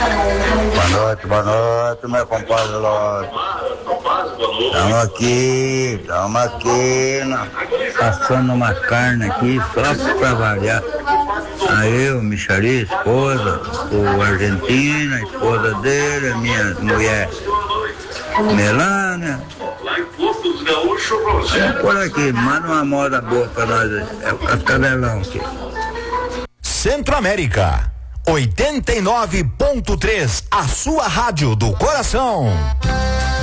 Boa noite, meu compadre Lógico. Estamos aqui, passando uma carne aqui, só pra variar. Aí eu, Michari, esposa, o Argentina, a esposa dele, a minha mulher Melânia. Por aqui, manda uma moda boa pra nós, é o Cascavelão aqui. Centro-América 89.3, a sua rádio do coração.